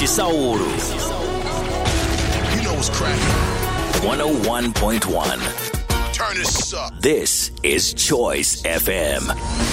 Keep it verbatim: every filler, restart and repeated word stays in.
Chisauru. You know what's cracking. one oh one point one. Turn this up. This is Choice F M.